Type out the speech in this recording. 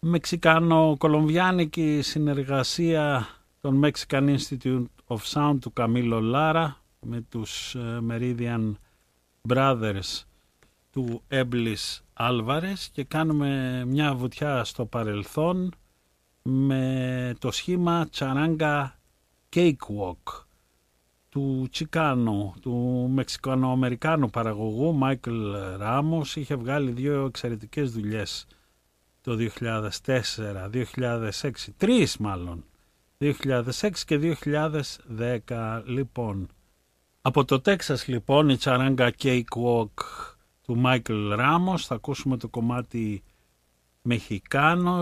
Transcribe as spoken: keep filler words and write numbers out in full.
μεξικανο-κολομβιάνικη συνεργασία των Mexican Institute of Sound του Καμίλο Λάρα με τους Meridian Brothers του Έμπλης Άλβαρες και κάνουμε μια βουτιά στο παρελθόν με το σχήμα Charanga Cakewalk του Τσικάνο, του Μεξικανοαμερικάνου παραγωγού Μάικλ Ράμος. Είχε βγάλει δύο εξαιρετικές δουλειές το δύο χιλιάδες τέσσερα, δύο χιλιάδες έξι, τρεις μάλλον, δύο χιλιάδες έξι και δύο χιλιάδες δέκα. Λοιπόν, από το Τέξας λοιπόν η Charanga Cakewalk του Μάικλ Ράμος, θα ακούσουμε το κομμάτι Μεχικάνος.